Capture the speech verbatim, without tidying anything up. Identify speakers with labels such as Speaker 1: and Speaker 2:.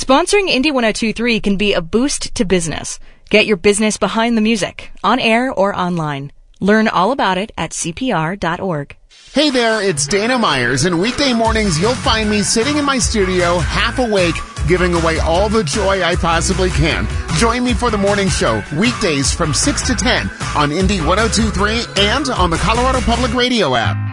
Speaker 1: Sponsoring Indie one oh two point three can be a boost to business. Get your business behind the music, on air or online. Learn all about it at C P R dot org.
Speaker 2: Hey there, it's Dana Myers, and weekday mornings you'll find me sitting in my studio, half awake, giving away all the joy I possibly can. Join me for the morning show, weekdays from six to ten on Indie one oh two point three and on the Colorado Public Radio app.